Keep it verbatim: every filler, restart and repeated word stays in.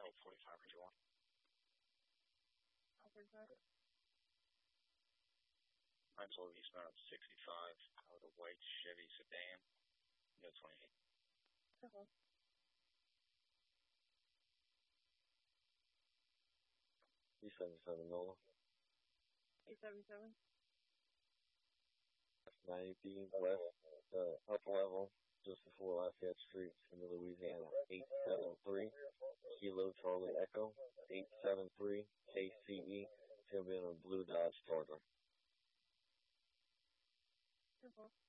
Hold forty-five or one. Maxwell eastbound sixty-five with a white Chevy sedan. No twenty-eight. Okay. E seventy-seven Nola. eight seven seven. ninety west, uh, up level, just before Lafayette Street, in Louisiana. eight seven three Kilo Charlie Echo. eight seven three K C E. It's going to be in a blue Dodge Charger. Okay.